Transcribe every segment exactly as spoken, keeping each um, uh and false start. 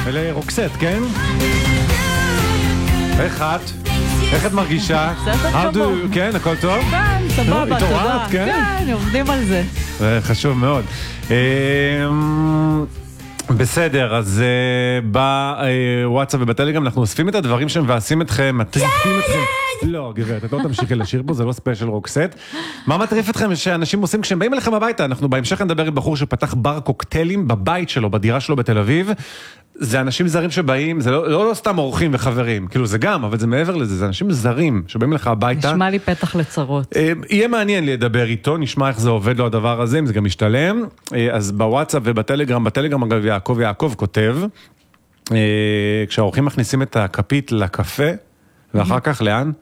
ולרוקסט, כן? איך את? איך את מרגישה? בסדר גמור. כן, הכל טוב? כן, סבבה, תודה. התעוררת, כן? כן, עובדים על זה. חשוב מאוד. בסדר, אז בוואטסאפ ובטלגרם אנחנו אוספים את הדברים שמבאסים אתכם, מטריפים אתכם. לא, גברת, את לא תמשיכי לשיר פה, זה לא ספיישל רוקסט. מה מטריף אתכם שאנשים עושים כשהם באים אליכם הביתה? אנחנו בהמשך נדבר עם בחור שפתח בר קוקטיילים בבית שלו, בדירה שלו בתל אביב. זה אנשים זרים שבאים, זה לא, לא, לא סתם אורחים וחברים, כאילו זה גם, אבל זה מעבר לזה, זה אנשים זרים שבאים לך הביתה. נשמע לי פתח לצרות. יהיה מעניין לדבר איתו, נשמע איך זה עובד לו הדבר הזה, אם זה גם משתלם. אז בוואטסאפ ובטלגרם, בטלגרם אגב יעקב יעקב כותב, כשהאורחים מכניסים את הכפית לקפה, ואחר כך לאן?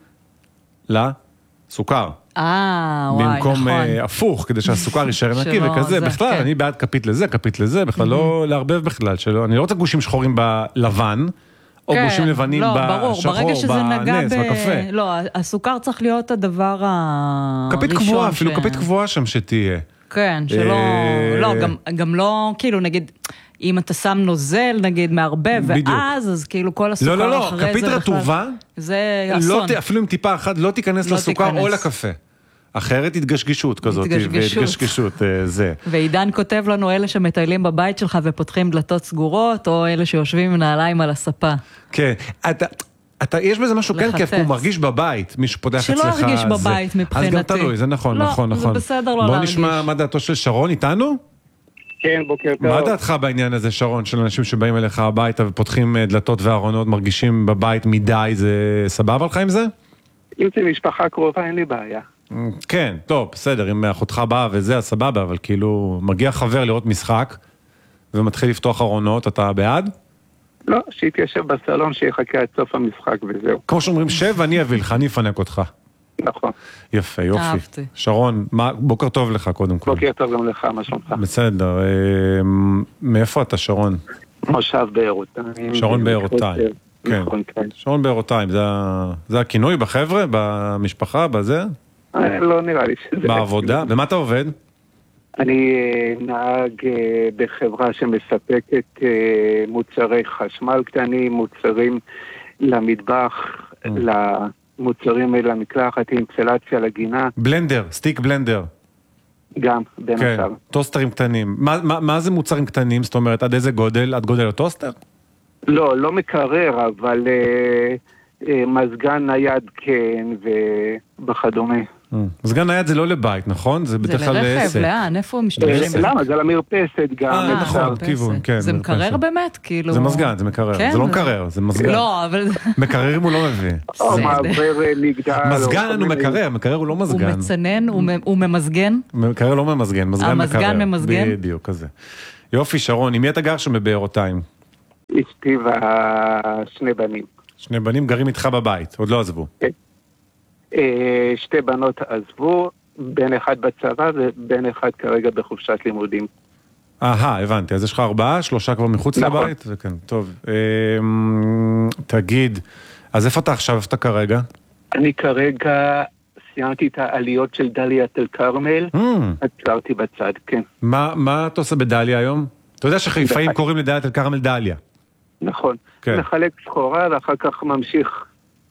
לסוכר. אה, וואי, נכון. במקום הפוך, כדי שהסוכר יישאר נקי וכזה, בכלל, אני בעד כפית לזה, כפית לזה, בכלל לא לערבב בכלל שלא, אני לא רוצה גושים שחורים בלבן, או גושים לבנים בשחור, בנס, בקפה. לא, הסוכר צריך להיות הדבר הראשון. כפית קבועה, אפילו כפית קבועה שם שתהיה. כן, שלא, לא, גם לא, כאילו, נגיד, אם אתה שם נוזל, נגיד, מערבב, ואז, אז כאילו כל הסוכר אחרי זה... לא, לא, לא, כפית רטובה, זה אסון. אפילו עם טיפה אחת, לא תיכנס לסוכר או לקפה. אחרת התגשגישות כזאת, והתגשגישות זה. ועידן כותב לנו אלה שמטיילים בבית שלך ופותחים דלתות סגורות, או אלה שיושבים עם נעליים על הספה. כן, אתה... אתה, יש בזה משהו כן כיף, הוא מרגיש בבית, מישהו פותח אצלך. שלא הרגיש בבית מבחינתי. אז גם תלוי, זה נכון, נכון, נכון. זה בסדר לא להרגיש. בוא נשמע מה דעתו של שרון, איתנו? כן, בוקר טוב. מה דעתך בעניין הזה, שרון, של אנשים שבאים אליך הביתה ופותחים דלתות וארונות, מרגישים בבית מדי, זה סבבה לך עם זה? אם זה משפחה קרובה, אין לי בעיה. כן, טוב, בסדר, אם אחותך באה וזה, אז סבבה, אבל כאילו, מגיע חבר לראות משחק, ומתחיל לפתוח ארונות, אתה בעד? לא, שיתיישב בסלון, שיחכה עד סוף המשחק וזהו. כמו שאומרים, שב ואני אביא לך, אני אפנק אותך. נכון. יפה, יופי. אהבתי. שרון, מה, בוקר טוב לך קודם כל. בוקר טוב גם לך, מה שלומך? בסדר, אה, מאיפה אתה שרון? מושב בארותיים. שרון בארותיים. כן. שרון בארותיים, זה, זה הכינוי בחבר'ה, במשפחה, בזה? לא נראה לי שזה... בעבודה? ומה אתה עובד? אני נהג בחברה שמספקת מוצרי חשמל קטנים, מוצרים למטבח, למוצרים למקלחת, אינסטלציה לגינה. בלנדר, סטיק בלנדר. גם, בין השאר. טוסטרים קטנים. מה, מה, מה זה מוצרים קטנים? זאת אומרת, עד איזה גודל? עד גודל הטוסטר? לא, לא מקרר, אבל מזגן נייד כן ובכדומה. מזגן נייד זה לא לבית, נכון? זה בדרך כלל לעסק. זה לרכב, לאן? איפה משתמשים? למה? זה למרפסת גם. אה, נכון, כיוון, כן. זה מקרר באמת? כאילו... זה מזגן, זה מקרר. זה לא מקרר, זה מזגן. לא, אבל... מקרר אם הוא לא מביא. או מעבר מגדל. מזגן הוא מקרר, מקרר הוא לא מזגן. הוא מצנן, הוא ממזגן? מקרר לא ממזגן, מזגן מקרר. המזגן ממזגן? בדיוק, כזה. יופי, שרון, עם מי אתה גר שם בבארותיים? אשתי והשני בנים. שני בנים גרים איתך בבית, עוד לא עזבו. כן. שתי בנות עזבו, בן אחד בצבא ובן אחד כרגע בחופשת לימודים. אהה, הבנתי. אז יש לך ארבעה, שלושה כבר מחוץ לבית? וכן, טוב. תגיד, אז איפה אתה עכשיו? איפה אתה כרגע? אני כרגע סיימתי את העליות של דליית אל כרמל, עצרתי בצד, כן. מה אתה עושה בדליה היום? אתה יודע שחיפאים קוראים לדליית אל כרמל דליה. נכון. לחלק סחורה ואחר כך ממשיך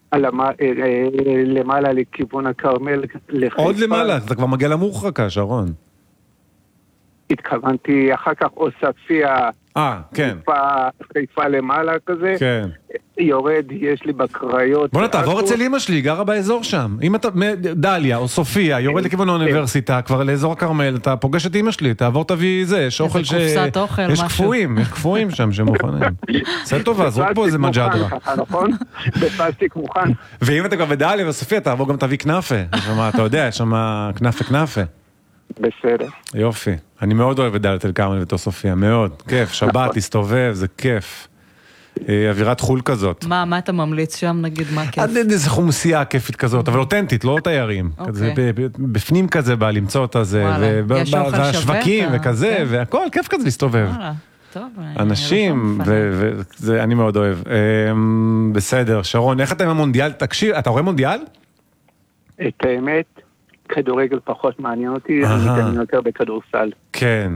למעלה לכיוון הכרמל. עוד למעלה, אתה כבר מגיע למורחקה, שרון. התכוונתי אחר כך עוספיה, אה, כן. חיפה למעלה כזה. כן. יורד, יש לי בקריות. בוא נתעבור אצל אמא שלי, גרה באזור שם. אם אתה, דליה או סופיה, יורד לכיוון האוניברסיטה, כבר לאזור הכרמל, אתה פוגש את אמא שלי, תעבור תביא זה, יש אוכל ש... קופסת אוכל, משהו. יש כפויים, יש כפויים שם שמוכנים. זה טובה, זרוק פה איזה מג'דרה. נכון? בפלסטיק מוכן. ואם אתה כבר בדליה וסופיה, תעבור גם תביא כנפה. אתה יודע, יש שם כנפה כנפה. בסדר. יופי. אני מאוד אוהב את דלית אל כרמל וסופיה, מאוד. כיף, שבת, תסתובב, זה כיף. אווירת חול כזאת. מה, מה אתה ממליץ שם, נגיד, מה כיף? איזה חומסייה כיפית כזאת, אבל אותנטית, לא תיירים. בפנים כזה בא למצוא את הזה, והשווקים וכזה, והכל, כיף כזה להסתובב. אנשים, ואני מאוד אוהב. בסדר, שרון, איך אתה עם המונדיאל? תקשיב, אתה רואה מונדיאל? את האמת, כדורגל פחות מעניין אותי, אני מתעניין יותר בכדורסל. כן,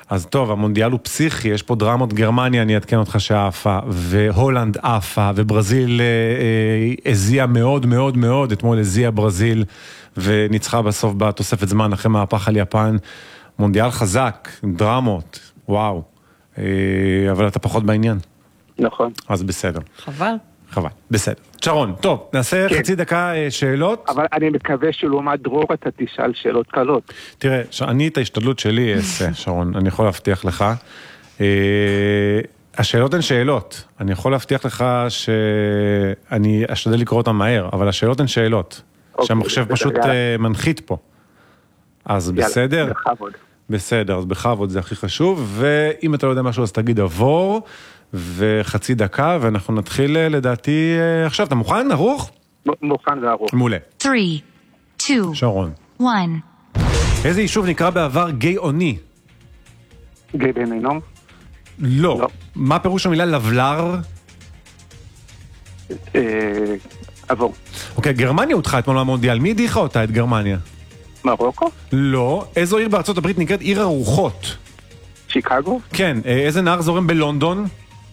אז טוב, המונדיאל הוא פסיכי, יש פה דרמות, גרמניה, אני אעדכן אותך שעפה, והולנד עפה, וברזיל אה, אה, הזיעה מאוד מאוד מאוד, אתמול הזיעה ברזיל, וניצחה בסוף בתוספת זמן אחרי מהפך על יפן. מונדיאל חזק, דרמות, וואו. אה, אבל אתה פחות בעניין. נכון. אז בסדר. חבל. חבל, בסדר. שרון, טוב, נעשה כן. חצי דקה שאלות. אבל אני מקווה שלעומת דרור אתה תשאל שאלות קלות. תראה, אני את ההשתדלות שלי אעשה, שרון, אני יכול להבטיח לך. אה, השאלות הן שאלות. אני יכול להבטיח לך שאני אשתדל לקרוא אותן מהר, אבל השאלות הן שאלות. אוקיי, שהמחשב בסדר, פשוט יאללה. אה, מנחית פה. אז יאללה, בסדר? בכבוד. בסדר, אז בכבוד זה הכי חשוב, ואם אתה לא יודע משהו אז תגיד עבור, וחצי דקה, ואנחנו נתחיל לדעתי עכשיו. אתה מוכן? ערוך? מ- מוכן וערוך. מעולה. Three, two, שרון. one. איזה יישוב נקרא בעבר גיא אוני? גיא בן הינום? לא. לא. מה פירוש המילה לבלר? אה, עבור. אוקיי, גרמניה הודחה אתמול מהמונדיאל. מי הדיחה אותה, את גרמניה? מרוקו? לא. איזו עיר בארצות הברית נקראת עיר הרוחות? שיקגו? כן. איזה נהר זורם בלונדון?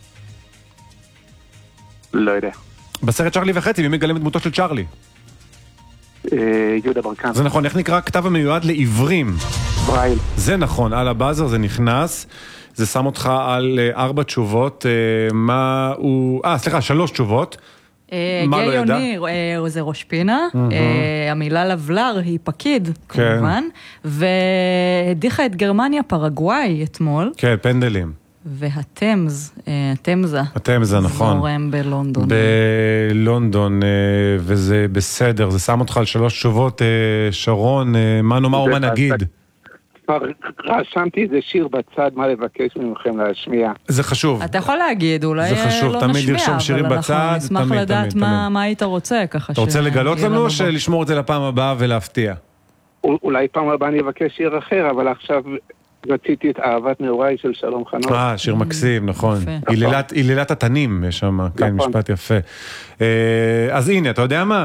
לא יודע. בסרט צ'רלי וחצי, מי מגלם את דמותו של צ'רלי? אה, יהודה ברקן. זה נכון. איך נקרא כתב המיועד לעיוורים? ברייל. זה נכון. על הבאזר זה נכנס. זה שם אותך על אה, ארבע תשובות. אה, מה הוא... אה, סליחה, שלוש תשובות. אה, מה לא גיא ידע? יוני אה, זה ראש פינה, אה, המילה לבלר היא פקיד, כן. כמובן, והדיחה את גרמניה פרגוואי אתמול, כן, פנדלים. והתמז, אה, התמזה, אתם זה נכון. זורם בלונדון. בלונדון, אה, וזה בסדר, זה שם אותך על שלוש תשובות, אה, שרון, אה, מה נאמר ומה זה- נגיד? כבר רשמתי איזה שיר בצד, מה לבקש מכם להשמיע. זה חשוב. אתה יכול להגיד, אולי זה חשוב, לא תמיד נשמיע, לרשום שירים אבל בצד, אנחנו נשמח תמיד, לדעת תמיד, מה, תמיד. מה היית רוצה, ככה אתה רוצה לגלות שיהיה לנו או בו. שלשמור את זה לפעם הבאה ולהפתיע? א- אולי פעם הבאה אני אבקש שיר אחר, אבל עכשיו רציתי את אהבת נעוריי של שלום חנוך. אה, שיר מקסים, נכון. יפה. היללת- היללת התנים, יש שם, כן, נכון. משפט יפה. אה, אז הנה, אתה יודע מה?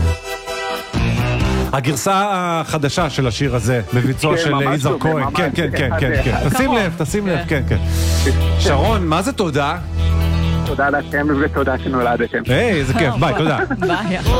הגרסה החדשה של השיר הזה, בביצוע כן, של ממש יזהר טוב, כהן. ממש. כן, כן, כן, כן, כן. אחד תשים קרוב. לב, תשים לב, כן. כן, כן. שרון, מה זה תודה? תודה לכם ותודה שנולדתם. היי, איזה כיף, ביי, תודה. ביי.